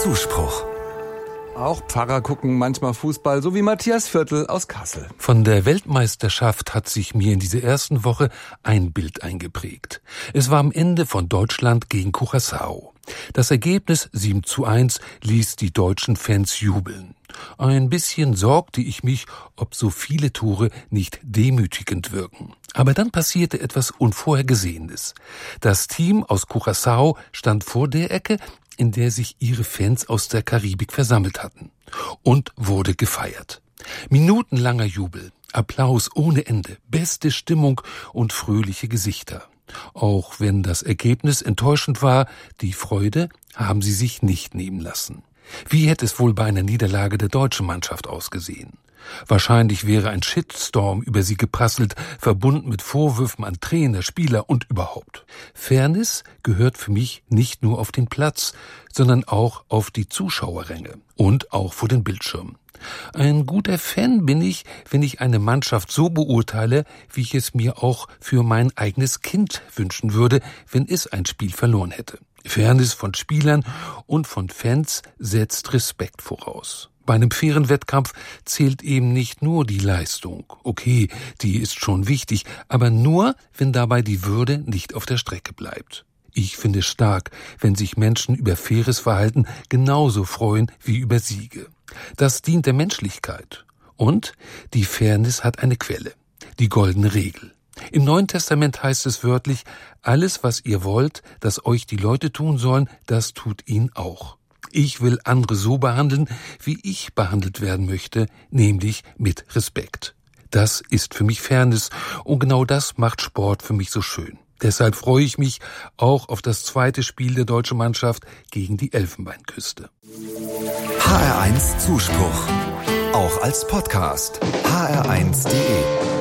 Zuspruch. Auch Pfarrer gucken manchmal Fußball, so wie Matthias Viertel aus Kassel. Von der Weltmeisterschaft hat sich mir in dieser ersten Woche ein Bild eingeprägt. Es war am Ende von Deutschland gegen Curaçao. Das Ergebnis 7:1 ließ die deutschen Fans jubeln. Ein bisschen sorgte ich mich, ob so viele Tore nicht demütigend wirken. Aber dann passierte etwas Unvorhergesehenes. Das Team aus Curaçao stand vor der Ecke, in der sich ihre Fans aus der Karibik versammelt hatten, und wurde gefeiert. Minutenlanger Jubel, Applaus ohne Ende, beste Stimmung und fröhliche Gesichter. Auch wenn das Ergebnis enttäuschend war, die Freude haben sie sich nicht nehmen lassen. Wie hätte es wohl bei einer Niederlage der deutschen Mannschaft ausgesehen? Wahrscheinlich wäre ein Shitstorm über sie geprasselt, verbunden mit Vorwürfen an Trainer, Spieler und überhaupt. Fairness gehört für mich nicht nur auf den Platz, sondern auch auf die Zuschauerränge und auch vor den Bildschirmen. Ein guter Fan bin ich, wenn ich eine Mannschaft so beurteile, wie ich es mir auch für mein eigenes Kind wünschen würde, wenn es ein Spiel verloren hätte. Fairness von Spielern und von Fans setzt Respekt voraus. Bei einem fairen Wettkampf zählt eben nicht nur die Leistung. Okay, die ist schon wichtig, aber nur, wenn dabei die Würde nicht auf der Strecke bleibt. Ich finde es stark, wenn sich Menschen über faires Verhalten genauso freuen wie über Siege. Das dient der Menschlichkeit. Und die Fairness hat eine Quelle, die goldene Regel. Im Neuen Testament heißt es wörtlich: Alles, was ihr wollt, dass euch die Leute tun sollen, das tut ihnen auch. Ich will andere so behandeln, wie ich behandelt werden möchte, nämlich mit Respekt. Das ist für mich Fairness und genau das macht Sport für mich so schön. Deshalb freue ich mich auch auf das zweite Spiel der deutschen Mannschaft gegen die Elfenbeinküste. HR1 Zuspruch. Auch als Podcast. hr1.de